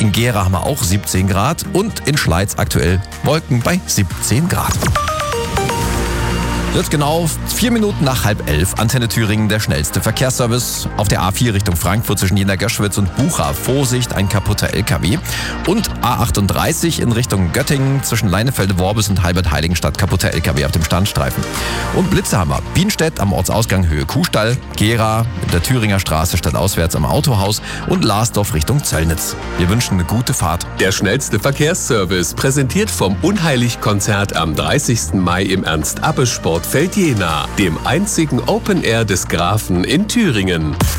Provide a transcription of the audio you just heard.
In Gera haben wir auch 17 Grad und in Schleiz aktuell Wolken bei 17 Grad. Jetzt genau 4 Minuten nach 10:30. Antenne Thüringen, der schnellste Verkehrsservice. Auf der A4 Richtung Frankfurt zwischen Jena-Göschwitz und Bucha. Vorsicht, ein kaputter LKW. Und A38 in Richtung Göttingen zwischen Leinefelde-Worbis und Halbert-Heiligenstadt. Kaputter LKW auf dem Standstreifen. Und Blitze haben wir. Bienstedt am Ortsausgang Höhe Kuhstall. Gera in der Thüringer Straße stadtauswärts am Autohaus. Und Larsdorf Richtung Zöllnitz. Wir wünschen eine gute Fahrt. Der schnellste Verkehrsservice, präsentiert vom Unheilig-Konzert am 30. Mai im Ernst-Abbe-Sportfeld Jena, dem einzigen Open Air des Grafen in Thüringen.